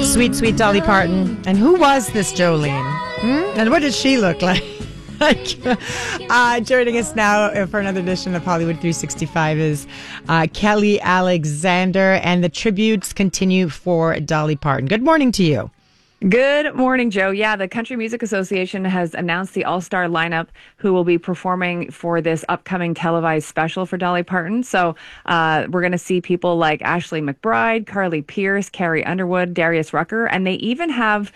Sweet, sweet Dolly Parton. And who was this Jolene? And what did she look like? Joining us now for another edition of Hollywood 365 is Kelly Alexander, and the tributes continue for Dolly Parton. Good morning to you. Good morning, Joe. Yeah, the Country Music Association has announced the all-star lineup who will be performing for this upcoming televised special for Dolly Parton. So we're going to see people like Ashley McBryde, Carly Pearce, Carrie Underwood, Darius Rucker, and they even have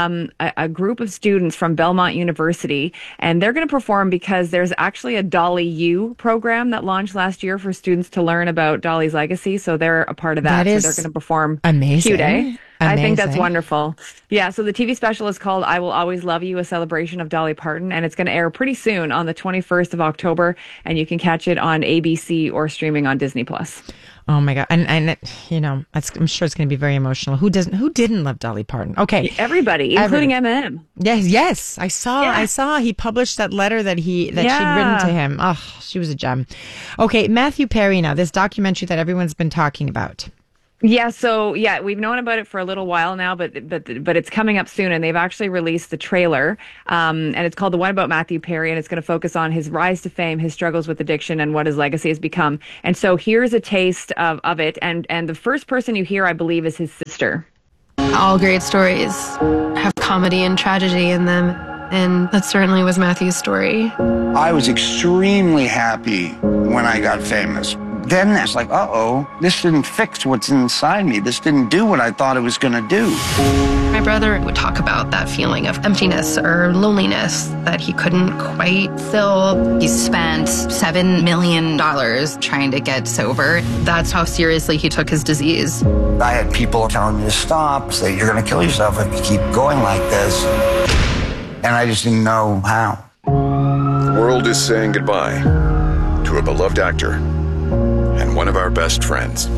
a group of students from Belmont University, and they're going to perform because there's actually a Dolly U program that launched last year for students to learn about Dolly's legacy. So they're a part of that. So they're going to perform. Amazing. Cute, eh? I think that's wonderful. Yeah, so the TV special is called I Will Always Love You, a celebration of Dolly Parton, and it's going to air pretty soon on the 21st of October, and you can catch it on ABC or streaming on Disney+. Oh my God. And you know, I'm sure it's going to be very emotional. Who didn't love Dolly Parton? Okay. Everybody, including Eminem. Yes. I saw he published that letter that she'd written to him. Oh, she was a gem. Okay. Matthew Perry now, this documentary that everyone's been talking about. Yeah, so we've known about it for a little while now, but it's coming up soon, and they've actually released the trailer, and it's called The One About Matthew Perry, and it's going to focus on his rise to fame, his struggles with addiction, and what his legacy has become. And so here's a taste of it, and the first person you hear, I believe, is his sister. All great stories have comedy and tragedy in them, and that certainly was Matthew's story. I was extremely happy when I got famous. Then it's like, this didn't fix what's inside me. This didn't do what I thought it was going to do. My brother would talk about that feeling of emptiness or loneliness that he couldn't quite fill. He spent $7 million trying to get sober. That's how seriously he took his disease. I had people telling me to stop, say, you're going to kill yourself if you keep going like this. And I just didn't know how. The world is saying goodbye to a beloved actor and one of our best friends.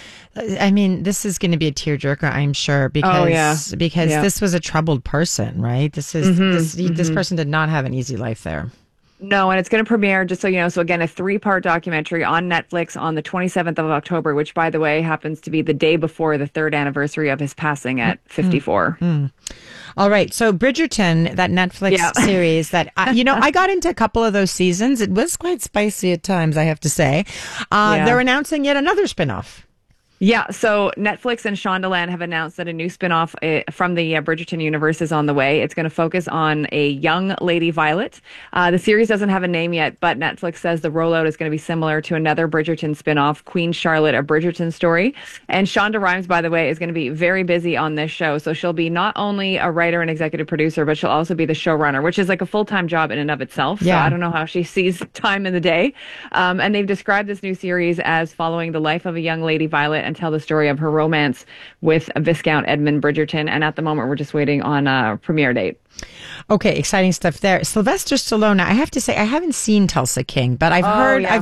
I mean, this is going to be a tearjerker, I'm sure, because this was a troubled person, right? This person did not have an easy life there. No, and it's going to premiere, just so you know, so again, a 3-part documentary on Netflix on the 27th of October, which, by the way, happens to be the day before the 3rd anniversary of his passing at 54. All right. So Bridgerton, that Netflix series that, I got into a couple of those seasons. It was quite spicy at times, I have to say. They're announcing yet another spinoff. Yeah, so Netflix and Shondaland have announced that a new spinoff from the Bridgerton universe is on the way. It's going to focus on a young Lady Violet. The series doesn't have a name yet, but Netflix says the rollout is going to be similar to another Bridgerton spinoff, Queen Charlotte, a Bridgerton story. And Shonda Rhimes, by the way, is going to be very busy on this show. So she'll be not only a writer and executive producer, but she'll also be the showrunner, which is like a full-time job in and of itself. So I don't know how she sees time in the day. And they've described this new series as following the life of a young Lady Violet and tell the story of her romance with Viscount Edmund Bridgerton. And at the moment, we're just waiting on a premiere date. Okay, exciting stuff there. Sylvester Stallone. I have to say, I haven't seen Tulsa King, but I've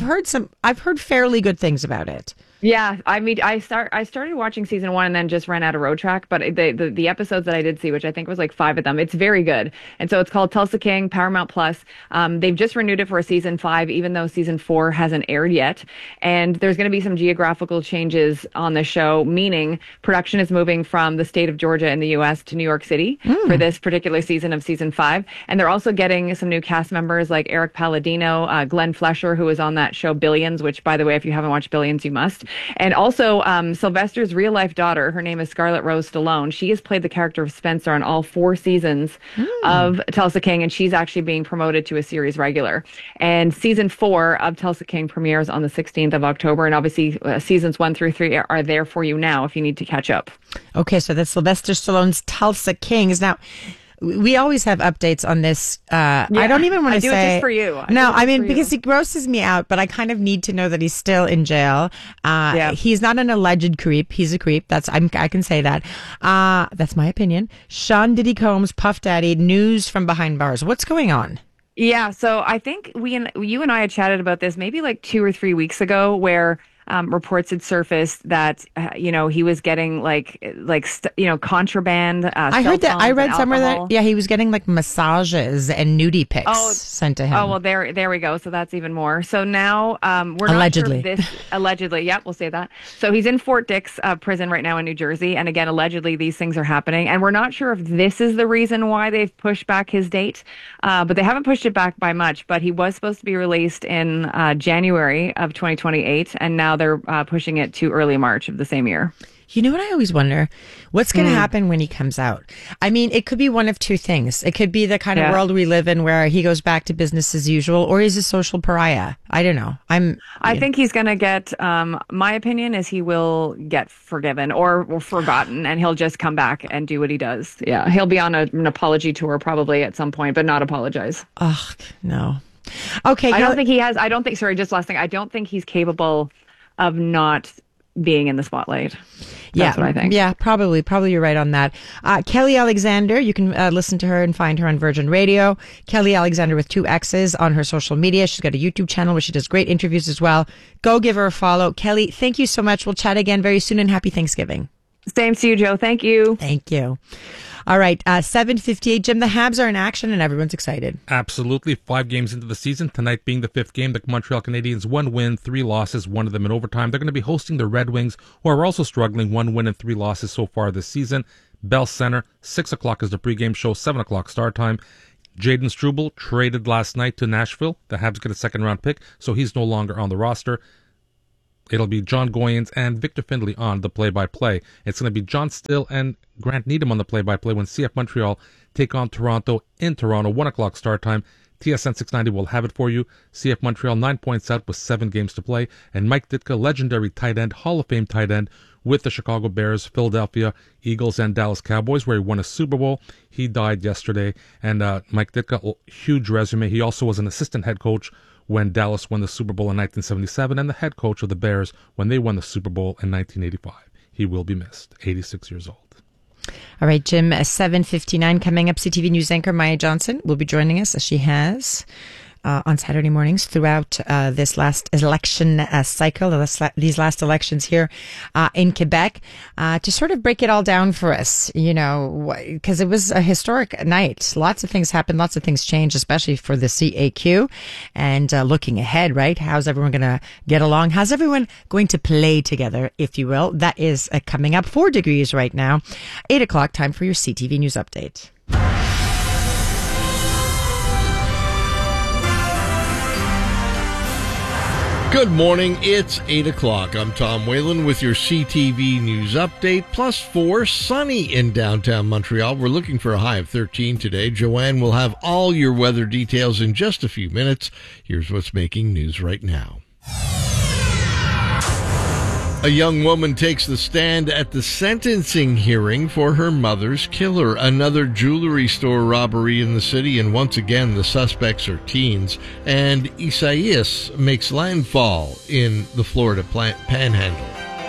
heard fairly good things about it. Yeah, I mean, I started watching season 1 and then just ran out of road track. But the episodes that I did see, which I think was like 5 of them, it's very good. And so it's called Tulsa King, Paramount Plus. They've just renewed it for a season 5, even though season 4 hasn't aired yet. And there's going to be some geographical changes on the show, meaning production is moving from the state of Georgia in the U.S. to New York City for this particular season of season 5. And they're also getting some new cast members like Eric Palladino, Glenn Flesher, who was on that show Billions, which, by the way, if you haven't watched Billions, you must. And also Sylvester's real life daughter, her name is Scarlett Rose Stallone. She has played the character of Spencer on all 4 seasons of Tulsa King, and she's actually being promoted to a series regular. And season 4 of Tulsa King premieres on the 16th of October. And obviously seasons 1 through 3 are there for you now if you need to catch up. Okay, so that's Sylvester Stallone's Tulsa Kings. Now, we always have updates on this. I don't even want to say. I do it just for you. Because he grosses me out, but I kind of need to know that he's still in jail. He's not an alleged creep. He's a creep. I can say that. That's my opinion. Sean Diddy Combs, Puff Daddy, news from behind bars. What's going on? Yeah, so I think you and I had chatted about this maybe like 2 or 3 weeks ago, where reports had surfaced that he was getting contraband. I heard that. I read somewhere that he was getting like massages and nudie pics sent to him. Oh well, there we go. So that's even more. So now we're allegedly. Not sure if this allegedly. Yep, we'll say that. So he's in Fort Dix prison right now in New Jersey, and again, allegedly these things are happening, and we're not sure if this is the reason why they've pushed back his date, but they haven't pushed it back by much. But he was supposed to be released in January of 2028, and now they're pushing it to early March of the same year. You know what I always wonder? What's going to happen when he comes out? I mean, it could be one of two things. It could be the kind of world we live in where he goes back to business as usual, or he's a social pariah. I don't know. I think he's going to get, my opinion is he will get forgiven or forgotten, and he'll just come back and do what he does. Yeah. He'll be on an apology tour probably at some point, but not apologize. Oh, no. Okay. Sorry, just last thing. I don't think he's capable of not being in the spotlight. That's what I think. Yeah, probably you're right on that. Kelly Alexander, you can listen to her and find her on Virgin Radio. Kelly Alexander with 2 X's on her social media. She's got a YouTube channel where she does great interviews as well. Go give her a follow. Kelly, thank you so much. We'll chat again very soon, and happy Thanksgiving. Same to you, Joe. Thank you. Thank you. All right, 7:58. Jim, the Habs are in action and everyone's excited. Absolutely. 5 games into the season, tonight being the 5th game. The Montreal Canadiens, 1 win, 3 losses, one of them in overtime. They're going to be hosting the Red Wings, who are also struggling, 1 win and 3 losses so far this season. Bell Center, 6 o'clock is the pregame show, 7 o'clock start time. Jaden Struble traded last night to Nashville. The Habs get a second-round pick, so he's no longer on the roster. It'll be John Goyens and Victor Findlay on the play-by-play. It's going to be John Still and Grant Needham on the play-by-play when CF Montreal take on Toronto in Toronto, 1 o'clock start time. TSN 690 will have it for you. CF Montreal 9 points out with 7 games to play. And Mike Ditka, legendary tight end, Hall of Fame tight end with the Chicago Bears, Philadelphia Eagles, and Dallas Cowboys, where he won a Super Bowl. He died yesterday. And Mike Ditka, huge resume. He also was an assistant head coach when Dallas won the Super Bowl in 1977 and the head coach of the Bears when they won the Super Bowl in 1985. He will be missed, 86 years old. All right, Jim, 7:59 coming up. CTV News anchor Maya Johnson will be joining us, as she has on Saturday mornings throughout this last election cycle, these last elections here in Quebec, to sort of break it all down for us, because it was a historic night. Lots of things happened, lots of things changed, especially for the CAQ. And looking ahead, right? How's everyone going to get along? How's everyone going to play together, if you will? That is coming up. 4 degrees right now. 8 o'clock, time for your CTV News update. Good morning, it's 8 o'clock. I'm Tom Whalen with your CTV News Update. +4, sunny in downtown Montreal. We're looking for a high of 13 today. Joanne will have all your weather details in just a few minutes. Here's what's making news right now. A young woman takes the stand at the sentencing hearing for her mother's killer. Another jewelry store robbery in the city, and once again the suspects are teens. And Isaias makes landfall in the Florida Panhandle.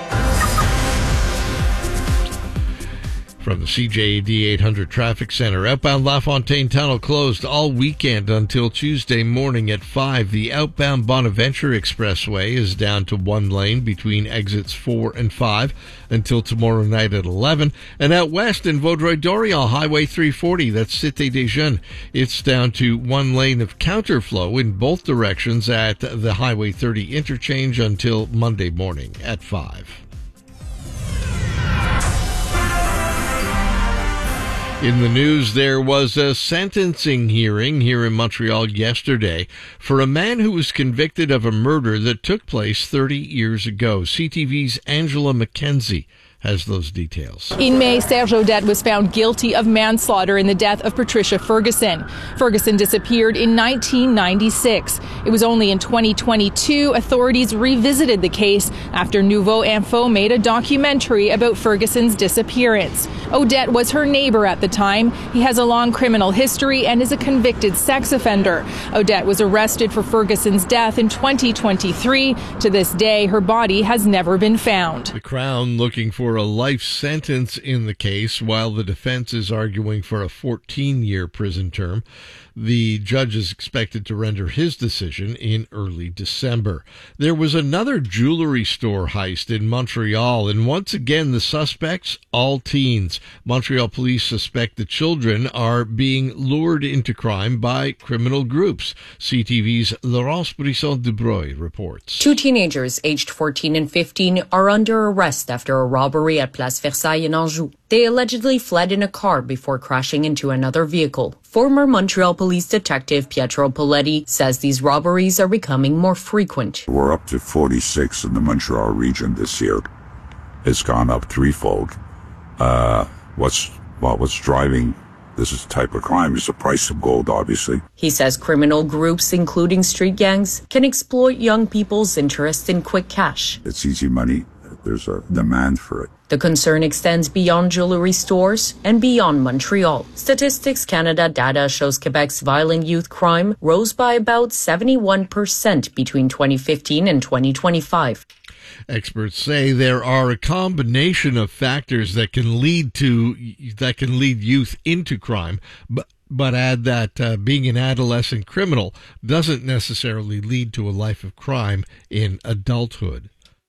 From the CJAD 800 Traffic Center, outbound LaFontaine Tunnel closed all weekend until Tuesday morning at 5. The outbound Bonaventure Expressway is down to 1 lane between exits 4 and 5 until tomorrow night at 11. And out west in Vaudreuil-Dorion, Highway 340, that's Cité des Jeunes, it's down to 1 lane of counterflow in both directions at the Highway 30 interchange until Monday morning at 5. In the news, there was a sentencing hearing here in Montreal yesterday for a man who was convicted of a murder that took place 30 years ago. CTV's Angela McKenzie has those details. In May, Serge Audette was found guilty of manslaughter in the death of Patricia Ferguson. Ferguson disappeared in 1996. It was only in 2022 authorities revisited the case after Nouveau Info made a documentary about Ferguson's disappearance. Audette was her neighbor at the time. He has a long criminal history and is a convicted sex offender. Audette was arrested for Ferguson's death in 2023. To this day, her body has never been found. The Crown looking for for a life sentence in the case, while the defense is arguing for a 14-year prison term. The judge is expected to render his decision in early December. There was another jewelry store heist in Montreal, and once again the suspects, all teens. Montreal police suspect the children are being lured into crime by criminal groups. CTV's Laurence Brisson-Dubreuil reports. Two teenagers, aged 14 and 15, are under arrest after a robbery at Place Versailles in Anjou. They allegedly fled in a car before crashing into another vehicle. Former Montreal police detective Pietro Poletti says these robberies are becoming more frequent. We're up to 46 in the Montreal region this year. It's gone up threefold. What's driving this type of crime is the price of gold, obviously. He says criminal groups, including street gangs, can exploit young people's interest in quick cash. It's easy money. There's a demand for it. The concern extends beyond jewelry stores and beyond Montreal. Statistics Canada data shows Quebec's violent youth crime rose by about 71% between 2015 and 2025. Experts say there are a combination of factors that can lead youth into crime, but add that being an adolescent criminal doesn't necessarily lead to a life of crime in adulthood.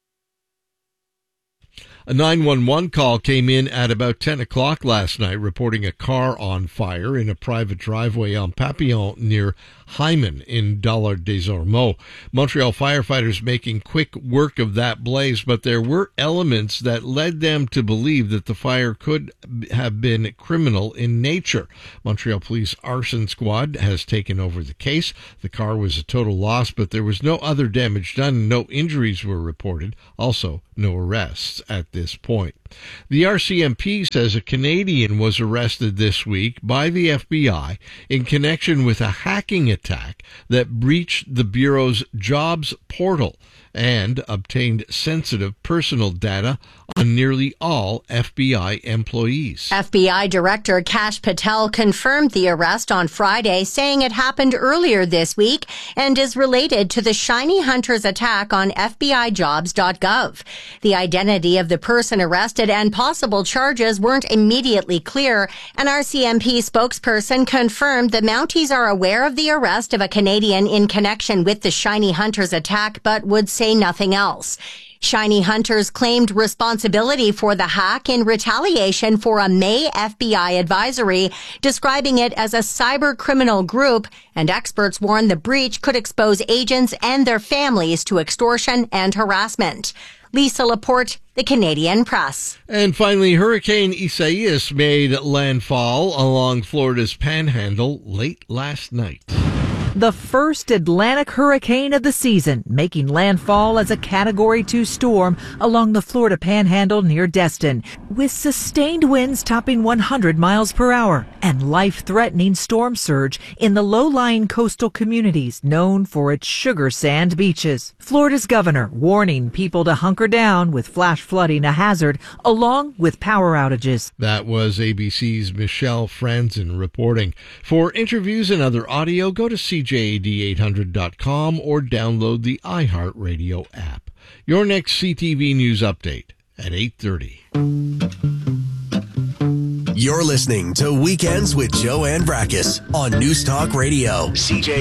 A 911 call came in at about 10 o'clock last night reporting a car on fire in a private driveway on Papillon near Hyman in Dollard-des-Ormeaux. Montreal firefighters making quick work of that blaze, but there were elements that led them to believe that the fire could have been criminal in nature. Montreal Police Arson Squad has taken over the case. The car was a total loss, but there was no other damage done. No injuries were reported. Also, no arrests at this point. The RCMP says a Canadian was arrested this week by the FBI in connection with a hacking attack that breached the Bureau's jobs portal and obtained sensitive personal data on nearly all FBI employees. FBI Director Kash Patel confirmed the arrest on Friday, saying it happened earlier this week and is related to the Shiny Hunters attack on FBIJobs.gov. The identity of the person arrested and possible charges weren't immediately clear. An RCMP spokesperson confirmed the Mounties are aware of the arrest of a Canadian in connection with the Shiny Hunters attack, but would say nothing else. Shiny Hunters claimed responsibility for the hack in retaliation for a May FBI advisory, describing it as a cyber criminal group, and experts warn the breach could expose agents and their families to extortion and harassment. Lisa Laporte, The Canadian Press. And finally, Hurricane Isaias made landfall along Florida's panhandle late last night. The first Atlantic hurricane of the season, making landfall as a Category 2 storm along the Florida Panhandle near Destin, with sustained winds topping 100 miles per hour and life-threatening storm surge in the low-lying coastal communities known for its sugar sand beaches. Florida's governor warning people to hunker down with flash flooding a hazard along with power outages. That was ABC's Michelle Franzen reporting. For interviews and other audio, go to CJAD800.com or download the iHeartRadio app. Your next CTV News update at 8:30. You're listening to Weekends with Joanne Brakis on News Talk Radio. CJ